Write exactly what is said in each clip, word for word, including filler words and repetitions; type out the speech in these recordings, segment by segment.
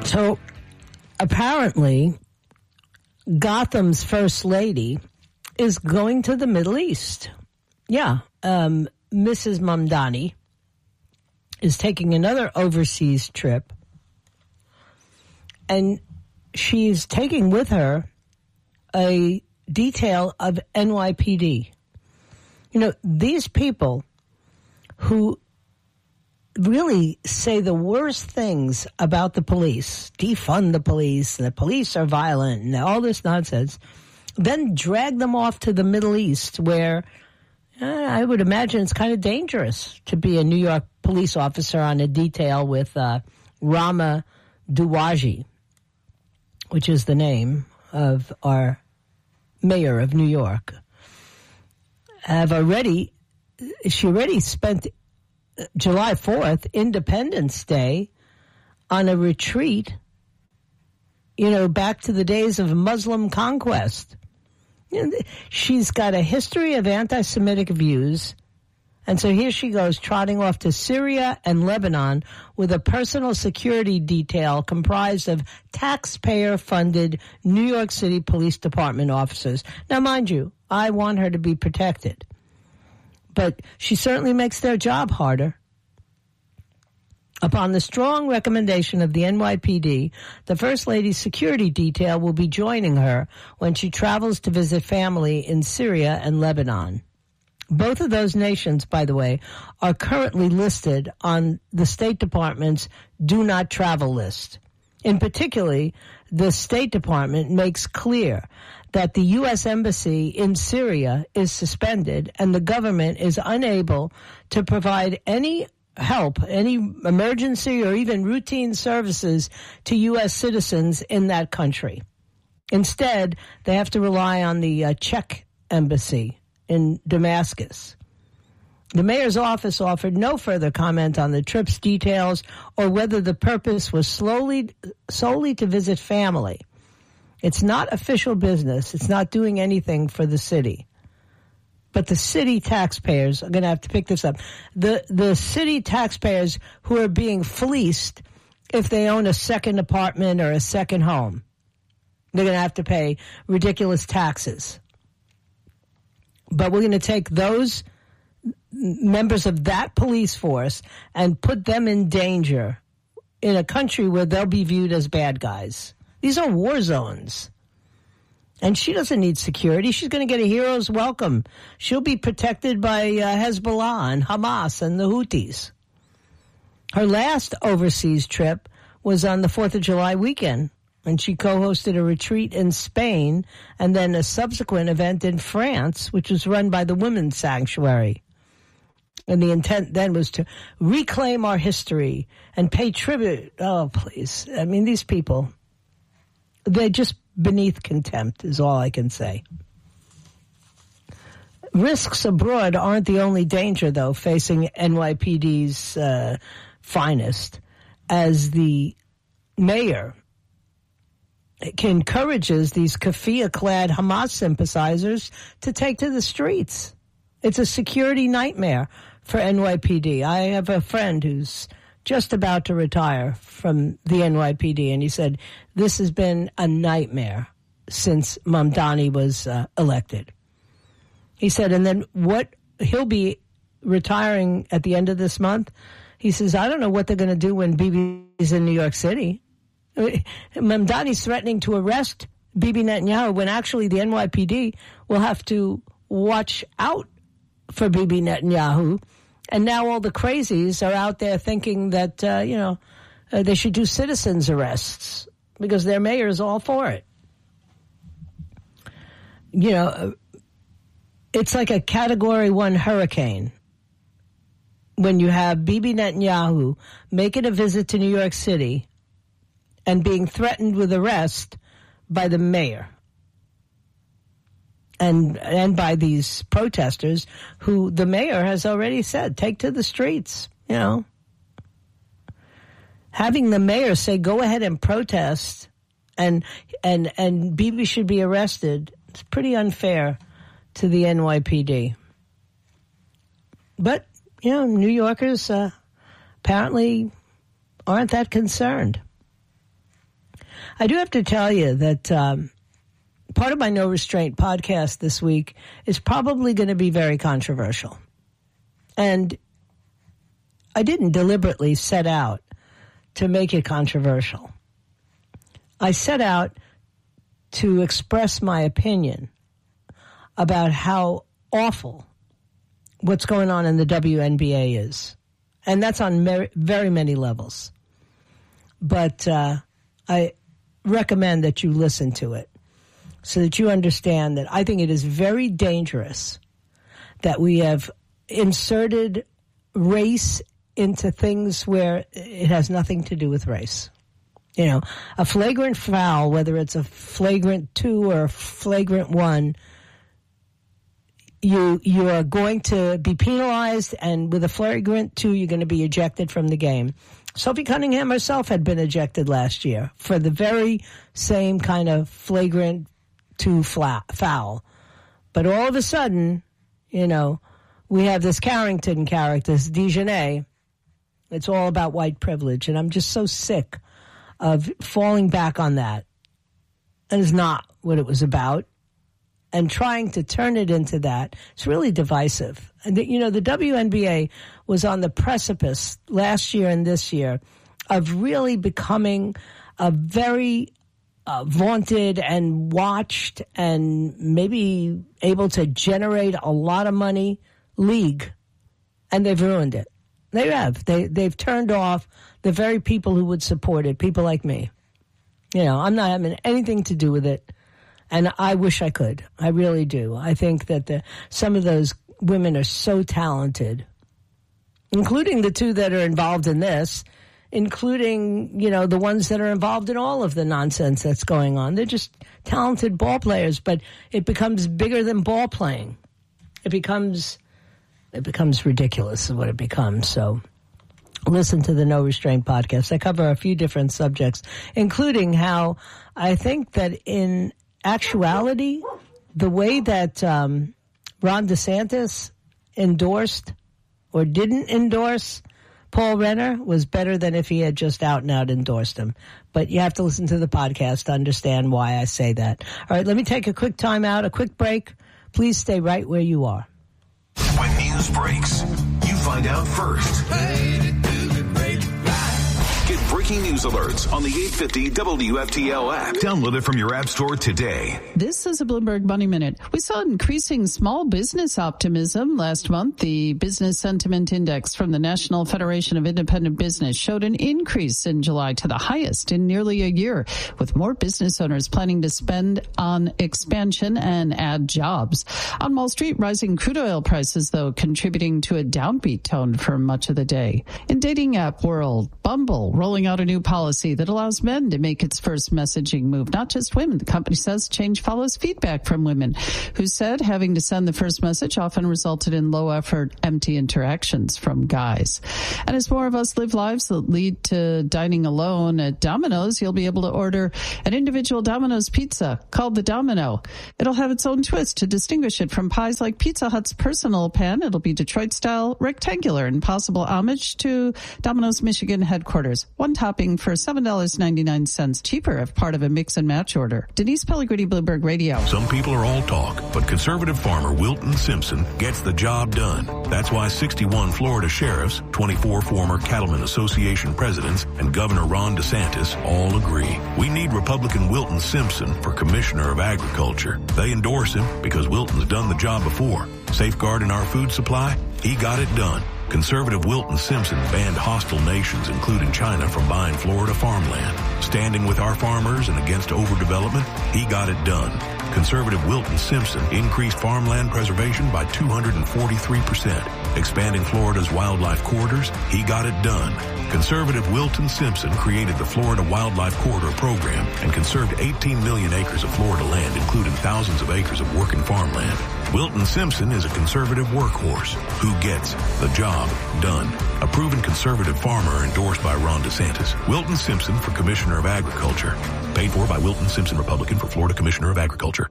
So apparently, Gotham's first lady is going to the Middle East. Yeah, um, Missus Mamdani is taking another overseas trip, and she's taking with her a detail of N Y P D. You know, these people who really say the worst things about the police, defund the police, and the police are violent, and all this nonsense, then drag them off to the Middle East where uh, I would imagine it's kind of dangerous to be a New York police officer on a detail with uh, Rama Duwaji, which is the name of our mayor of New York. Have already, she already spent July fourth, Independence Day, on a retreat, you know, back to the days of Muslim conquest. You know, she's got a history of anti-Semitic views, and so here she goes trotting off to Syria and Lebanon with a personal security detail comprised of taxpayer-funded New York City Police Department officers. Now, mind you, I want her to be protected, but she certainly makes their job harder. Upon the strong recommendation of the N Y P D, the First Lady's security detail will be joining her when she travels to visit family in Syria and Lebanon. Both of those nations, by the way, are currently listed on the State Department's Do Not Travel list. In particular, the State Department makes clear that the U S Embassy in Syria is suspended and the government is unable to provide any help, any emergency or even routine services to U S citizens in that country. Instead, they have to rely on the uh, Czech embassy in Damascus. The mayor's office offered no further comment on the trip's details or whether the purpose was slowly, solely to visit family. It's not official business. It's not doing anything for the city. But the city taxpayers are going to have to pick this up. The the city taxpayers who are being fleeced if they own a second apartment or a second home, they're going to have to pay ridiculous taxes. But we're going to take those members of that police force and put them in danger in a country where they'll be viewed as bad guys. These are war zones. And she doesn't need security. She's going to get a hero's welcome. She'll be protected by uh, Hezbollah and Hamas and the Houthis. Her last overseas trip was on the fourth of July weekend, when she co-hosted a retreat in Spain and then a subsequent event in France, which was run by the Women's Sanctuary. And the intent then was to reclaim our history and pay tribute. Oh, please. I mean, these people, they're just beneath contempt is all I can say. Risks abroad aren't the only danger, though, facing N Y P D's uh, finest, as the mayor encourages these keffiyeh-clad Hamas sympathizers to take to the streets. It's a security nightmare for N Y P D. I have a friend who's just about to retire from the N Y P D, and he said, this has been a nightmare since Mamdani was uh, elected. He said, and then what, he'll be retiring at the end of this month. He says, I don't know what they're going to do when Bibi's in New York City. Mamdani's threatening to arrest Bibi Netanyahu when actually the N Y P D will have to watch out for Bibi Netanyahu. And now all the crazies are out there thinking that, uh, you know, uh, they should do citizens' arrests because their mayor is all for it. You know, uh, it's like a Category one hurricane when you have Bibi Netanyahu making a visit to New York City and being threatened with arrest by the mayor. And and by these protesters who the mayor has already said, take to the streets, you know. Having the mayor say, go ahead and protest and and and Bibi should be arrested, it's pretty unfair to the N Y P D. But, you know, New Yorkers uh, apparently aren't that concerned. I do have to tell you that um, part of my No Restraint podcast this week is probably going to be very controversial. And I didn't deliberately set out to make it controversial. I set out to express my opinion about how awful what's going on in the W N B A is. And that's on mer- very many levels. But uh, I recommend that you listen to it so that you understand that I think it is very dangerous that we have inserted race into things where it has nothing to do with race. You know, a flagrant foul, whether it's a flagrant two or a flagrant one, you you are going to be penalized, and with a flagrant two, you're going to be ejected from the game. Sophie Cunningham herself had been ejected last year for the very same kind of flagrant two fla- foul. But all of a sudden, you know, we have this Carrington character, this Dejanay. It's all about white privilege, and I'm just so sick of falling back on that. And it's not what it was about. And trying to turn it into that, it's really divisive. And, the, you know, the W N B A was on the precipice last year and this year of really becoming a very uh, vaunted and watched and maybe able to generate a lot of money league. And they've ruined it. They have. They, they've turned off the very people who would support it, people like me. You know, I'm not having anything to do with it. And I wish I could. I really do. I think that the, some of those women are so talented, including the two that are involved in this, including, you know, the ones that are involved in all of the nonsense that's going on. They're just talented ball players, but it becomes bigger than ball playing. It becomes, it becomes ridiculous is what it becomes. So listen to the No Restraint podcast. I cover a few different subjects, including how I think that in actuality, the way that um, Ron DeSantis endorsed or didn't endorse Paul Renner was better than if he had just out and out endorsed him. But you have to listen to the podcast to understand why I say that. All right, let me take a quick time out, a quick break. Please stay right where you are. When news breaks, you find out first. Get breaking news alerts on the eight fifty W F T L app. Download it from your app store today. This is a Bloomberg Money Minute. We saw increasing small business optimism last month. The Business Sentiment Index from the National Federation of Independent Business showed an increase in July to the highest in nearly a year, with more business owners planning to spend on expansion and add jobs. On Wall Street, rising crude oil prices, though, contributing to a downbeat tone for much of the day. In dating app world, Bumble rolling out a new policy that allows men to make its first messaging move, not just women. The company says change follows feedback from women who said having to send the first message often resulted in low-effort, empty interactions from guys. And as more of us live lives that lead to dining alone at Domino's, you'll be able to order an individual Domino's pizza called the Domino. It'll have its own twist to distinguish it from pies like Pizza Hut's personal pan. It'll be Detroit-style, rectangular, and possible homage to Domino's Michigan headquarters. One topping for seven dollars and ninety-nine cents cheaper if part of a mix and match order. Denise Pellegrini, Bloomberg Radio. Some people are all talk, but conservative farmer Wilton Simpson gets the job done. That's why sixty-one Florida sheriffs, twenty-four former Cattlemen Association presidents, and Governor Ron DeSantis all agree. We need Republican Wilton Simpson for Commissioner of Agriculture. They endorse him because Wilton's done the job before. Safeguarding our food supply, he got it done. Conservative Wilton Simpson banned hostile nations, including China, from buying Florida farmland. Standing with our farmers and against overdevelopment, he got it done. Conservative Wilton Simpson increased farmland preservation by two hundred forty-three percent. Expanding Florida's wildlife corridors, he got it done. Conservative Wilton Simpson created the Florida Wildlife Corridor Program and conserved eighteen million acres of Florida land, including thousands of acres of working farmland. Wilton Simpson is a conservative workhorse who gets the job done. A proven conservative farmer endorsed by Ron DeSantis. Wilton Simpson for Commissioner of Agriculture. Paid for by Wilton Simpson, Republican, for Florida Commissioner of Agriculture.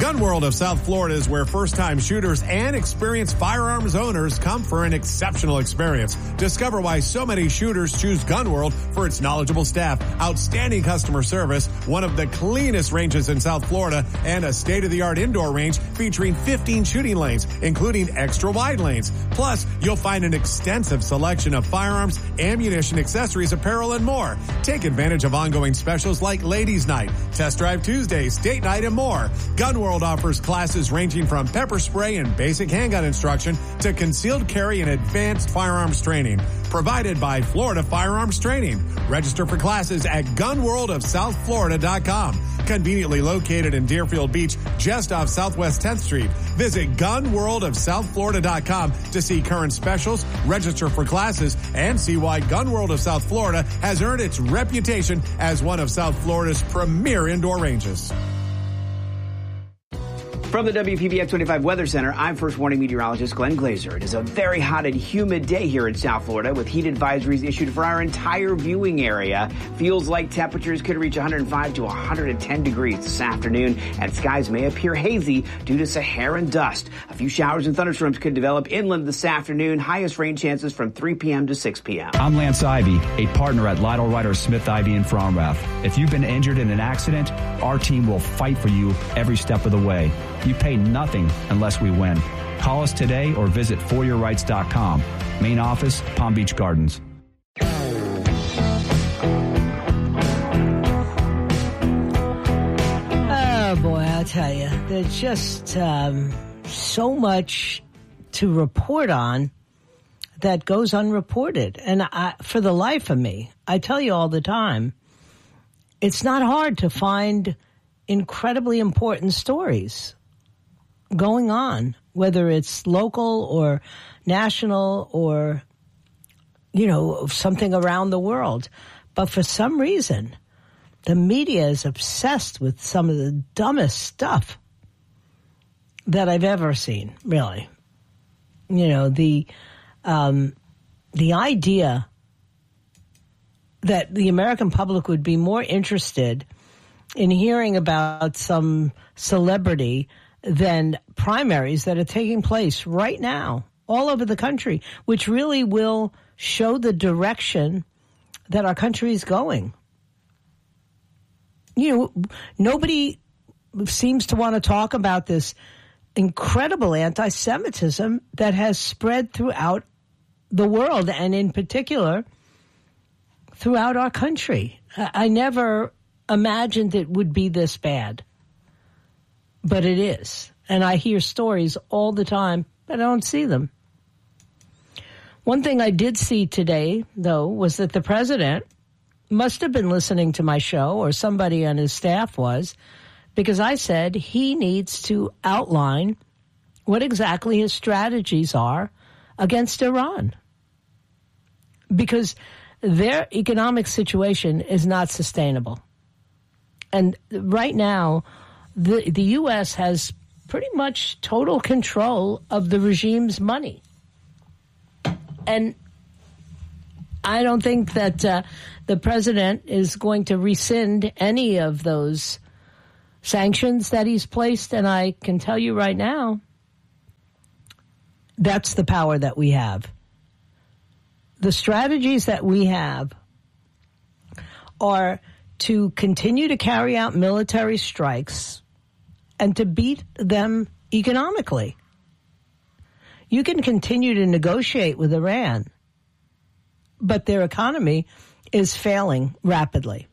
Gun World of South Florida is where first-time shooters and experienced firearms owners come for an exceptional experience. Discover why so many shooters choose Gun World for its knowledgeable staff, outstanding customer service, one of the cleanest ranges in South Florida, and a state-of-the-art indoor range featuring fifteen shooting lanes, including extra-wide lanes. Plus, you'll find an extensive selection of firearms, ammunition, accessories, apparel, and more. Take advantage of ongoing specials like Ladies Night, Test Drive Tuesdays, Date Night, and more. Gun World offers classes ranging from pepper spray and basic handgun instruction to concealed carry and advanced firearms training. Provided by Florida Firearms Training. Register for classes at gun world of south florida dot com. Conveniently located in Deerfield Beach, just off Southwest tenth Street. Visit gun world of south florida dot com to see current specials, register for classes, and see why Gun World of South Florida has earned its reputation as one of South Florida's premier indoor ranges. From the W P B X twenty-five Weather Center, I'm First Warning Meteorologist Glenn Glazer. It is a very hot and humid day here in South Florida with heat advisories issued for our entire viewing area. Feels like temperatures could reach one hundred five to one hundred ten degrees this afternoon, and skies may appear hazy due to Saharan dust. A few showers and thunderstorms could develop inland this afternoon. Highest rain chances from three p.m. to six p.m. I'm Lance Ivy, a partner at Lytle Ryder Smith Ivy in Fromrath. If you've been injured in an accident, our team will fight for you every step of the way. You pay nothing unless we win. Call us today or visit for your rights dot com. Main office, Palm Beach Gardens. Oh, boy, I'll tell you. There's just um, so much to report on that goes unreported. And I, for the life of me, I tell you all the time, it's not hard to find incredibly important stories going on, whether it's local or national or, you know, something around the world. But for some reason, the media is obsessed with some of the dumbest stuff that I've ever seen, really. You know, the um, the idea that the American public would be more interested in hearing about some celebrity than primaries that are taking place right now all over the country, which really will show the direction that our country is going. You know, nobody seems to want to talk about this incredible anti-Semitism that has spread throughout the world, and in particular throughout our country. I never imagined it would be this bad. But it is. And I hear stories all the time, but I don't see them. One thing I did see today, though, was that the president must have been listening to my show, or somebody on his staff was, because I said he needs to outline what exactly his strategies are against Iran. Because their economic situation is not sustainable. And right now, The, the U S has pretty much total control of the regime's money. And I don't think that uh, the president is going to rescind any of those sanctions that he's placed. And I can tell you right now, that's the power that we have. The strategies that we have are to continue to carry out military strikes and to beat them economically. You can continue to negotiate with Iran, but their economy is failing rapidly.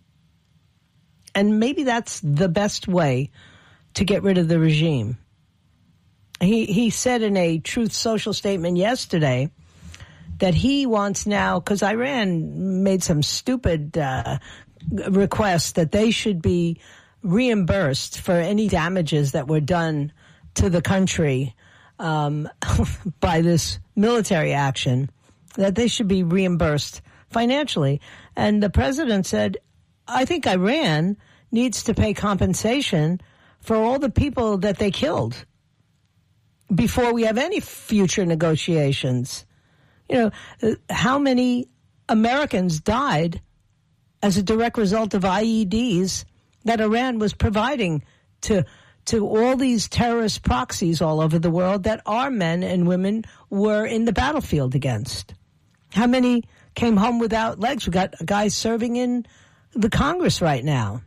And maybe that's the best way to get rid of the regime. He he said in a Truth Social statement yesterday that he wants now, because Iran made some stupid uh, request that they should be reimbursed for any damages that were done to the country um, by this military action, that they should be reimbursed financially. And the president said, I think Iran needs to pay compensation for all the people that they killed before we have any future negotiations. You know, how many Americans died as a direct result of I E Ds that Iran was providing to to all these terrorist proxies all over the world that our men and women were in the battlefield against. How many came home without legs? We got guys serving in the Congress right now.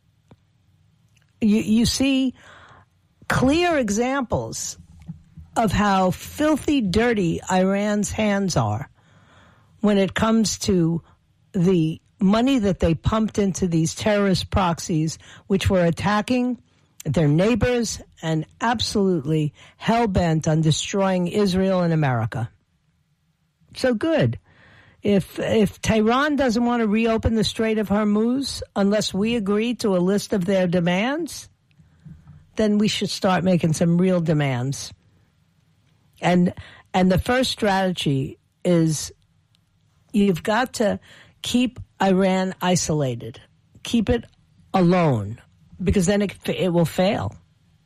You, you see clear examples of how filthy dirty Iran's hands are when it comes to the money that they pumped into these terrorist proxies, which were attacking their neighbors and absolutely hell-bent on destroying Israel and America. So good. If if Tehran doesn't want to reopen the Strait of Hormuz unless we agree to a list of their demands, then we should start making some real demands. And and the first strategy is you've got to keep Iran isolated. Keep it alone, because then it, it will fail.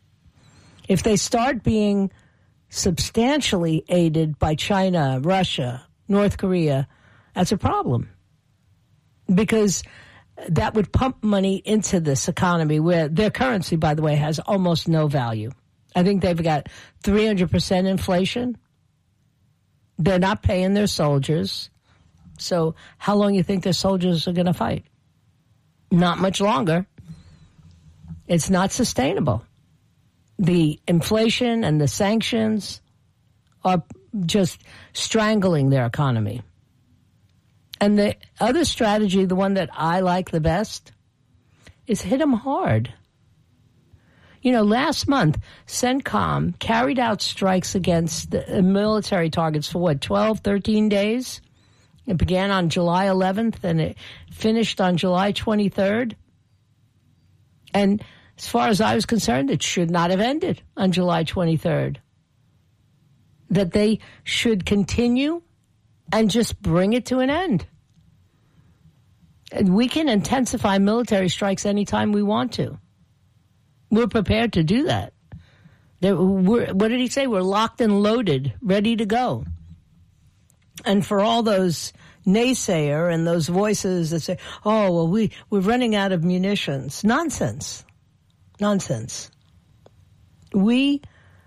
If they start being substantially aided by China, Russia, North Korea, that's a problem, because that would pump money into this economy where their currency, by the way, has almost no value. I think they've got three hundred percent inflation. They're not paying their soldiers. So how long do you think their soldiers are going to fight? Not much longer. It's not sustainable. The inflation and the sanctions are just strangling their economy. And the other strategy, the one that I like the best, is hit them hard. You know, last month, CENTCOM carried out strikes against the military targets for, what, twelve, thirteen days? It began on July eleventh and it finished on July twenty-third. And as far as I was concerned, it should not have ended on July twenty-third. That they should continue and just bring it to an end. And we can intensify military strikes anytime we want to. We're prepared to do that. We're, what did he say? We're locked and loaded, ready to go. And for all those naysayer and those voices that say, oh, well, we, we're running out of munitions. Nonsense. Nonsense. We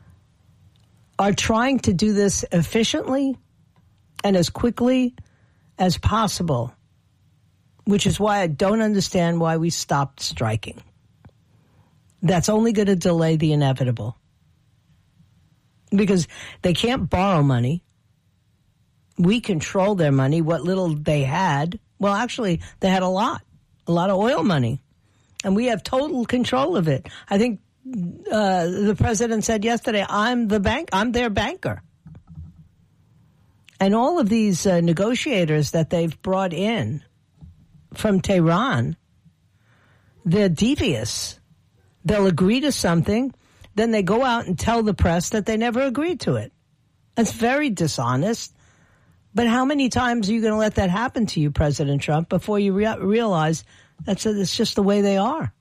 are trying to do this efficiently and as quickly as possible, which is why I don't understand why we stopped striking. That's only going to delay the inevitable. Because they can't borrow money. We control their money, what little they had. Well, actually, they had a lot, a lot of oil money. And we have total control of it. I think uh, the president said yesterday, I'm the bank, I'm their banker. And all of these uh, negotiators that they've brought in from Tehran, they're devious. They'll agree to something, then they go out and tell the press that they never agreed to it. That's very dishonest. But how many times are you going to let that happen to you, President Trump, before you re- realize that's a, it's just the way they are?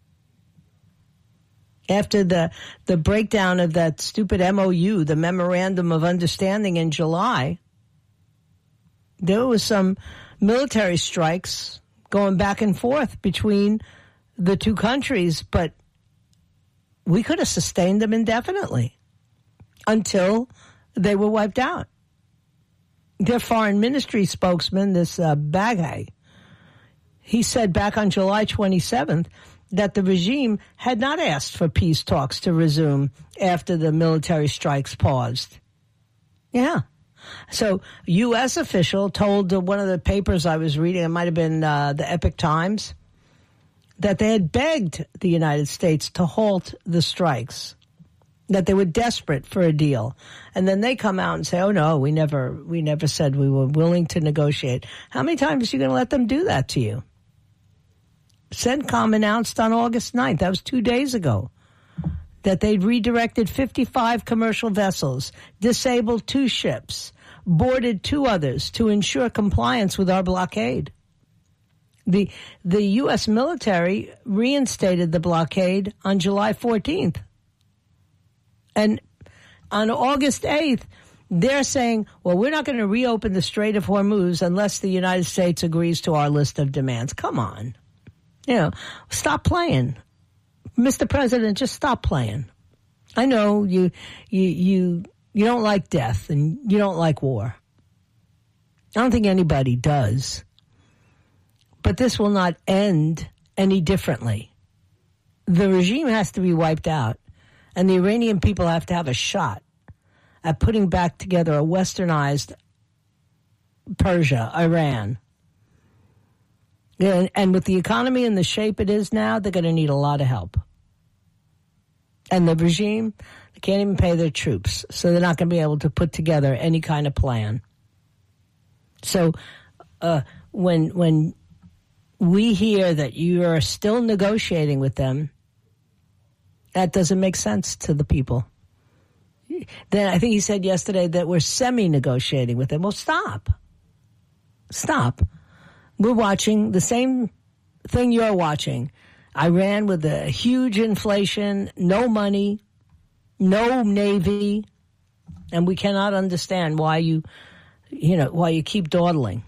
After the, the breakdown of that stupid M O U, the Memorandum of Understanding in July, there was some military strikes going back and forth between the two countries, but we could have sustained them indefinitely until they were wiped out. Their foreign ministry spokesman, this uh, Baghay, he said back on July twenty-seventh that the regime had not asked for peace talks to resume after the military strikes paused. Yeah. So a U S official told uh, one of the papers I was reading, it might have been uh, the Epoch Times, that they had begged the United States to halt the strikes, that they were desperate for a deal. And then they come out and say, oh, no, we never we never said we were willing to negotiate. How many times are you going to let them do that to you? CENTCOM announced on August ninth, that was two days ago, that they'd redirected fifty-five commercial vessels, disabled two ships, boarded two others to ensure compliance with our blockade. The the U S military reinstated the blockade on July fourteenth. And on August eighth, they're saying, well, we're not going to reopen the Strait of Hormuz unless the United States agrees to our list of demands. Come on. You know, stop playing. Mister President, just stop playing. I know you, you, you, you don't like death and you don't like war. I don't think anybody does. But this will not end any differently. The regime has to be wiped out, and the Iranian people have to have a shot at putting back together a westernized Persia, Iran. And, and with the economy in the shape it is now, they're going to need a lot of help. And the regime, they can't even pay their troops, so they're not going to be able to put together any kind of plan. So uh, when when we hear that you are still negotiating with them, that doesn't make sense to the people. Then I think he said yesterday that we're semi-negotiating with them. Well, stop. Stop. We're watching the same thing you're watching. Iran with a huge inflation, no money, no navy, and we cannot understand why you, you know, why you keep dawdling.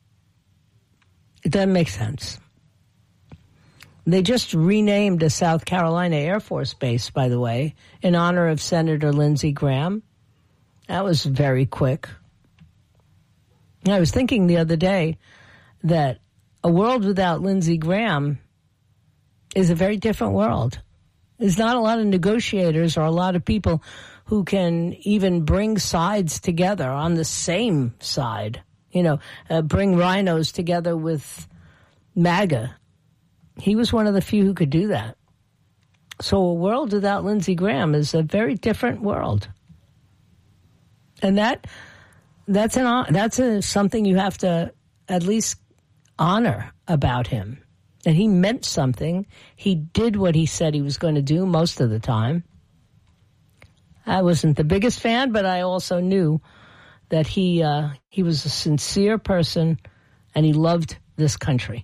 It doesn't make sense. They just renamed a South Carolina Air Force Base, by the way, in honor of Senator Lindsey Graham. That was very quick. I was thinking the other day that a world without Lindsey Graham is a very different world. There's not a lot of negotiators or a lot of people who can even bring sides together on the same side. You know, uh, bring rhinos together with MAGA. He was one of the few who could do that. So a world without Lindsey Graham is a very different world. And that that's an that's a, something you have to at least honor about him. And he meant something. He did what he said he was going to do most of the time. I wasn't the biggest fan, but I also knew that he uh, he was a sincere person and he loved this country.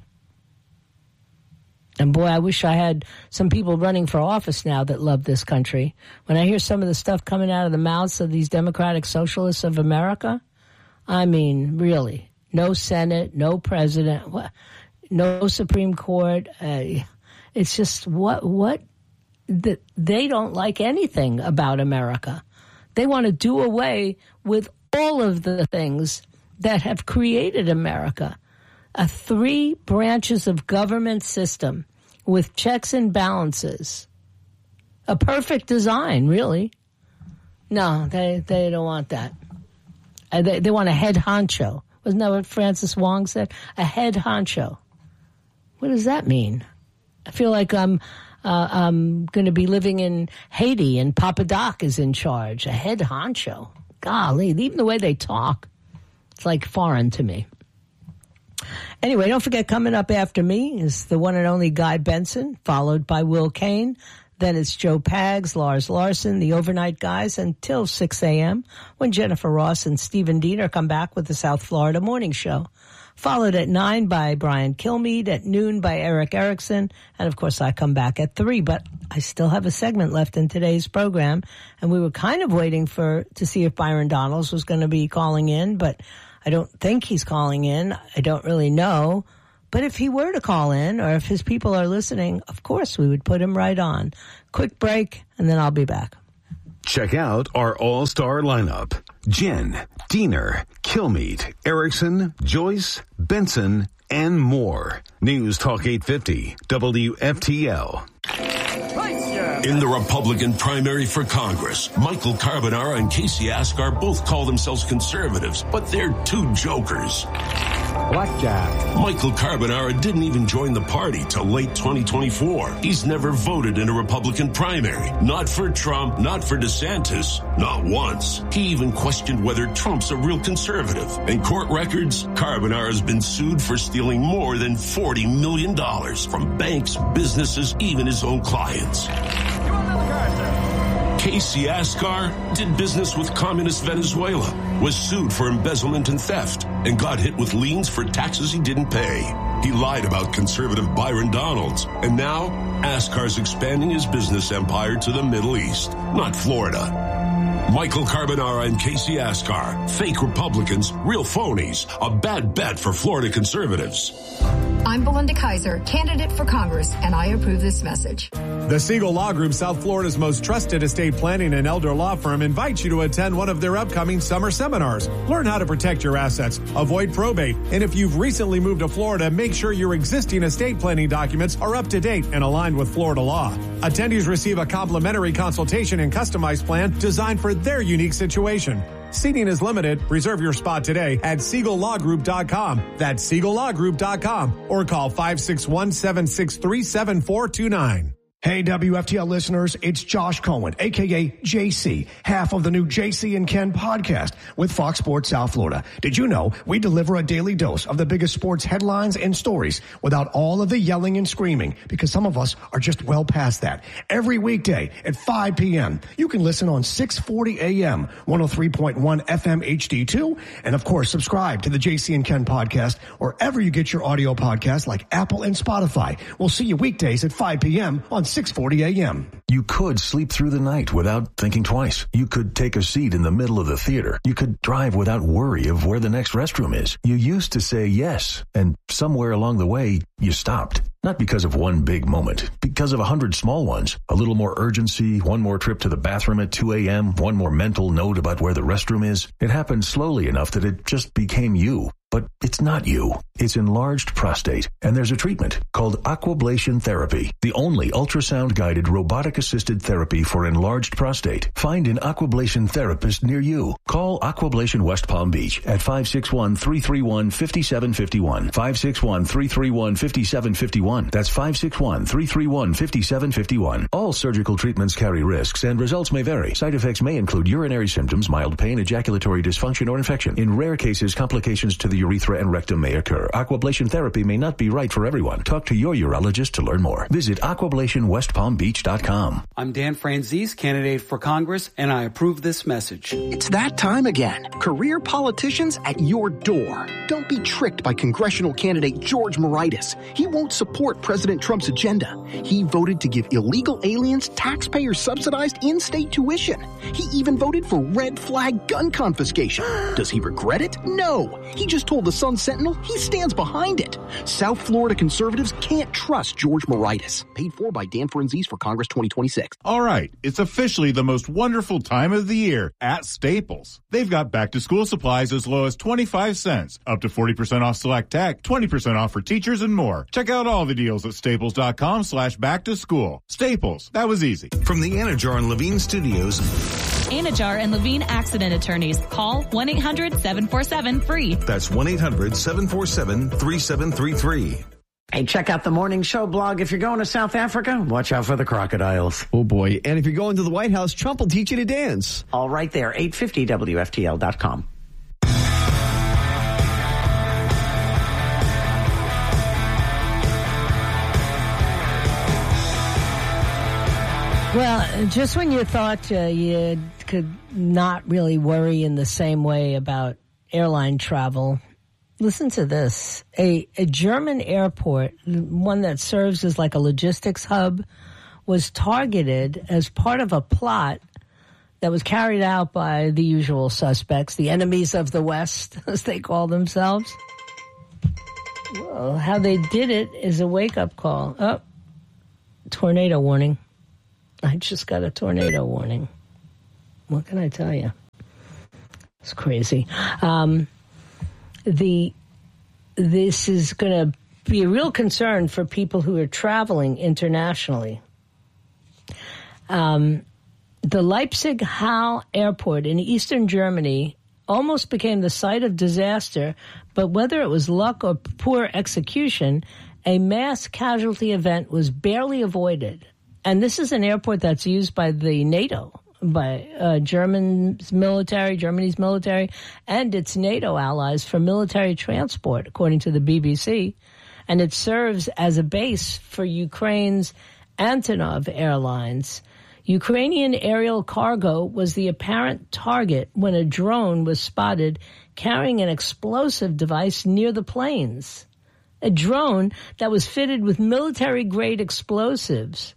And boy, I wish I had some people running for office now that love this country. When I hear some of the stuff coming out of the mouths of these Democratic Socialists of America, I mean, really, no Senate, no president, no Supreme Court. Uh, it's just what what that they don't like anything about America. They want to do away with all of the things that have created America. A three branches of government system with checks and balances. A perfect design, really. No, they, they don't want that. Uh, they, they want a head honcho. Wasn't that what Francis Wong said? A head honcho. What does that mean? I feel like I'm uh, I'm going to be living in Haiti and Papa Doc is in charge. A head honcho. Golly, even the way they talk, it's like foreign to me. Anyway, don't forget, coming up after me is the one and only Guy Benson, followed by Will Kane. Then it's Joe Pags, Lars Larson, the Overnight Guys, until six a.m. when Jennifer Ross and Stephen Diener come back with the South Florida Morning Show. Followed at nine by Brian Kilmeade, at noon by Eric Erickson, and of course I come back at three. But I still have a segment left in today's program, and we were kind of waiting for to see if Byron Donalds was going to be calling in, but I don't think he's calling in. I don't really know. But if he were to call in, or if his people are listening, of course we would put him right on. Quick break, and then I'll be back. Check out our all-star lineup. Jen, Diener, Kilmeade, Erickson, Joyce, Benson, and more. News Talk eight fifty, W F T L. In the Republican primary for Congress, Michael Carbonara and Casey Askar both call themselves conservatives, but they're two jokers. Blackjack. Michael Carbonara didn't even join the party till late twenty twenty-four. He's never voted in a Republican primary. Not for Trump, not for DeSantis, not once. He even questioned whether Trump's a real conservative. In court records, Carbonara's been sued for stealing more than forty million dollars from banks, businesses, even his own clients. Casey Askar did business with communist Venezuela, was sued for embezzlement and theft, and got hit with liens for taxes he didn't pay. He lied about conservative Byron Donalds, and now Askar's expanding his business empire to the Middle East, not Florida. Michael Carbonara and Casey Ascar. Fake Republicans, real phonies. A bad bet for Florida conservatives. I'm Belinda Kaiser, candidate for Congress, and I approve this message. The Siegel Law Group, South Florida's most trusted estate planning and elder law firm, invites you to attend one of their upcoming summer seminars. Learn how to protect your assets, avoid probate, and if you've recently moved to Florida, make sure your existing estate planning documents are up to date and aligned with Florida law. Attendees receive a complimentary consultation and customized plan designed for their unique situation. Seating is limited. Reserve your spot today at Siegel Law Group dot com. That's Siegel Law Group dot com or call five six one, seven six three, seven four two nine. Hey, W F T L listeners, it's Josh Cohen, a k a. J C, half of the new J C and Ken podcast with Fox Sports South Florida. Did you know we deliver a daily dose of the biggest sports headlines and stories without all of the yelling and screaming? Because some of us are just well past that. Every weekday at five p.m., you can listen on six forty a.m., one oh three point one F M H D two, and of course, subscribe to the J C and Ken podcast wherever you get your audio podcasts like Apple and Spotify. We'll see you weekdays at five p.m. on six forty a.m. You could sleep through the night without thinking twice. You could take a seat in the middle of the theater. You could drive without worry of where the next restroom is. You used to say yes, and somewhere along the way, you stopped. Not because of one big moment, because of a hundred small ones. A little more urgency, one more trip to the bathroom at two a.m., one more mental note about where the restroom is. It happened slowly enough that it just became you. But it's not you. It's enlarged prostate, and there's a treatment called Aquablation Therapy, the only ultrasound-guided robotic-assisted therapy for enlarged prostate. Find an Aquablation therapist near you. Call Aquablation West Palm Beach at five six one, three three one, five seven five one, five six one, three three one, five seven five one. That's five six one, three three one, five seven five one. All surgical treatments carry risks, and results may vary. Side effects may include urinary symptoms, mild pain, ejaculatory dysfunction, or infection. In rare cases, complications to the urethra and rectum may occur. Aquablation therapy may not be right for everyone. Talk to your urologist to learn more. Visit aquablation west palm beach dot com. I'm Dan Franzese, candidate for Congress, and I approve this message. It's that time again. Career politicians at your door. Don't be tricked by congressional candidate George Moraitis. He won't support President Trump's agenda. He voted to give illegal aliens taxpayer-subsidized in-state tuition. He even voted for red flag gun confiscation. Does he regret it? No. He just told the Sun Sentinel he stands behind it. South Florida conservatives can't trust George Moraitis. Paid for by Dan Franzese for Congress twenty twenty-six. All right, it's officially the most wonderful time of the year at Staples. They've got back-to-school supplies as low as twenty-five cents, up to forty percent off select tech, twenty percent off for teachers, and more. Check out all the deals at staples dot com slash back to school. Staples, that was easy. From the Anajar and Levine Studios. Anajar and Levine Accident Attorneys. Call one eight hundred, seven four seven, free. That's one eight hundred, seven four seven, three seven three three. Hey, check out the Morning Show blog. If you're going to South Africa, watch out for the crocodiles. Oh, boy. And if you're going to the White House, Trump will teach you to dance. All right there, eight fifty W F T L dot com. Well, just when you thought uh, you could not really worry in the same way about airline travel, listen to this. A, a German airport, one that serves as like a logistics hub, was targeted as part of a plot that was carried out by the usual suspects, the enemies of the West, as they call themselves. Well, how they did it is a wake-up call. Oh, tornado warning. I just got a tornado warning. What can I tell you? It's crazy. Um, the this is going to be a real concern for people who are traveling internationally. Um, the Leipzig-Halle Airport in eastern Germany almost became the site of disaster, but whether it was luck or poor execution, a mass casualty event was barely avoided. And this is an airport that's used by the NATO, by uh, German's military, Germany's military, and its NATO allies for military transport, according to the B B C. And it serves as a base for Ukraine's Antonov Airlines. Ukrainian aerial cargo was the apparent target when a drone was spotted carrying an explosive device near the planes. A drone that was fitted with military-grade explosives.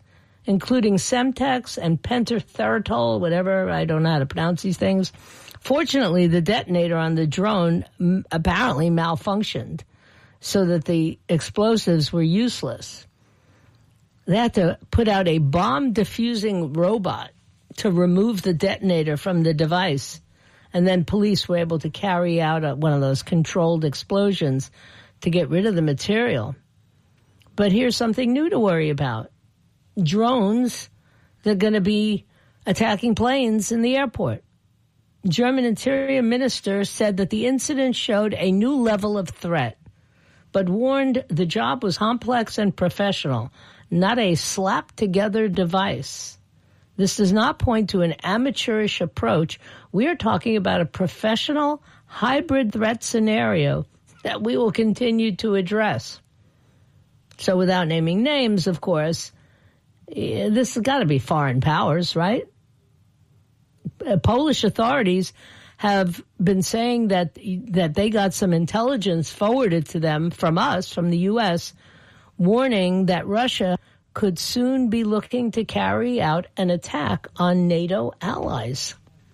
including Semtex and pentotherital, whatever, I don't know how to pronounce these things. Fortunately, the detonator on the drone m- apparently malfunctioned so that the explosives were useless. They had to put out a bomb-diffusing robot to remove the detonator from the device, and then police were able to carry out a, one of those controlled explosions to get rid of the material. But here's something new to worry about. Drones that are going to be attacking planes in the airport. German Interior Minister said that the incident showed a new level of threat, but warned the job was complex and professional, not a slapped-together device. This does not point to an amateurish approach. We are talking about a professional hybrid threat scenario that we will continue to address. So without naming names, of course, this has got to be foreign powers, right? Polish authorities have been saying that that they got some intelligence forwarded to them from us, from the U S, warning that Russia could soon be looking to carry out an attack on NATO allies.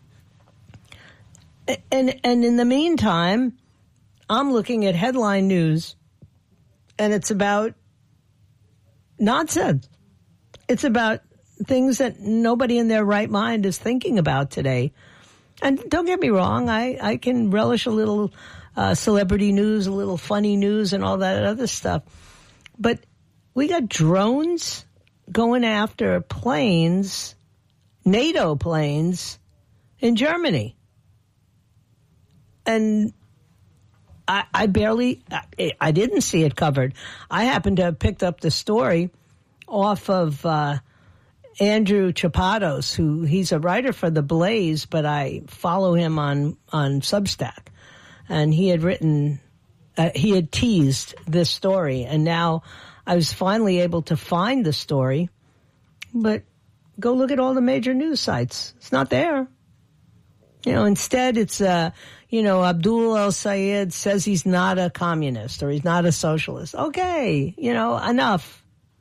And and in the meantime, I'm looking at headline news, and it's about nonsense. It's about things that nobody in their right mind is thinking about today. And don't get me wrong, I, I can relish a little uh, celebrity news, a little funny news, and all that other stuff. But we got drones going after planes, NATO planes, in Germany. And I, I barely, I, I didn't see it covered. I happened to have picked up the story off of uh, Andrew Chapados, who he's a writer for The Blaze, but I follow him on, on Substack. And he had written, uh, he had teased this story, and now I was finally able to find the story. But go look at all the major news sites. It's not there. You know, instead it's, uh, you know, Abdul El-Sayed says he's not a communist or he's not a socialist. Okay, you know, enough.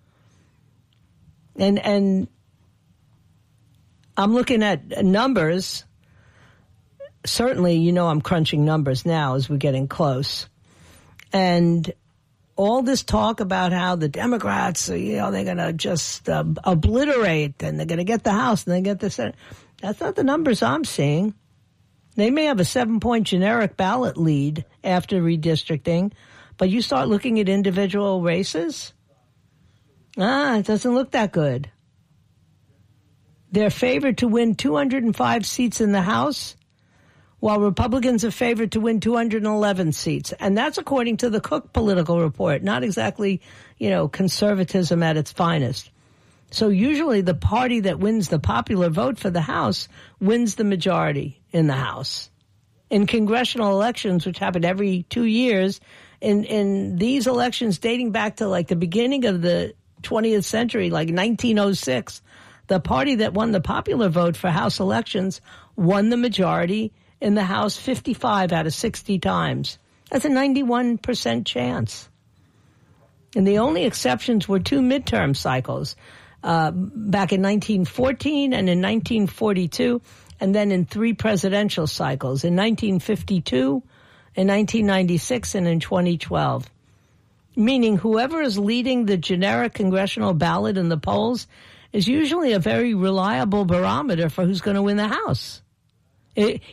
And and I'm looking at numbers. Certainly, you know, I'm crunching numbers now as we're getting close. And all this talk about how the Democrats, you know, they're going to just uh, obliterate and they're going to get the House and they get the Senate. That's not the numbers I'm seeing. They may have a seven-point generic ballot lead after redistricting, but you start looking at individual races, ah, it doesn't look that good. They're favored to win two hundred five seats in the House, while Republicans are favored to win two hundred eleven seats. And that's according to the Cook Political Report, not exactly, you know, conservatism at its finest. So usually the party that wins the popular vote for the House wins the majority in the House. In congressional elections, which happen every two years, in, in these elections dating back to like the beginning of the twentieth century, like nineteen oh six, the party that won the popular vote for House elections won the majority in the House fifty-five out of sixty times. That's a ninety-one percent chance. And the only exceptions were two midterm cycles, uh, back in nineteen fourteen and in nineteen forty-two, and then in three presidential cycles, in nineteen fifty-two, in nineteen ninety-six, and in twenty twelve. Meaning whoever is leading the generic congressional ballot in the polls is usually a very reliable barometer for who's going to win the House. It,